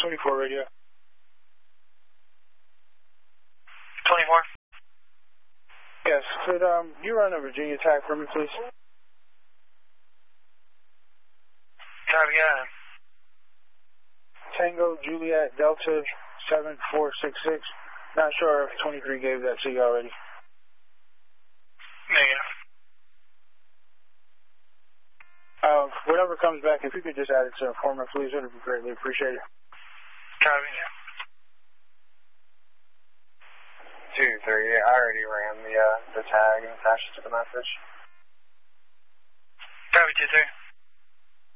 24 radio. 24? Yes. Could you run a Virginia tag for me, please? Try it again. Tango Juliet Delta 7466. Not sure if 23 gave that to you already. Negative. Whatever comes back, if you could just add it to the format, please, it would be greatly appreciated. Copy, yeah. 2-3, I already ran the tag and attached it to the message. Copy, 2-3.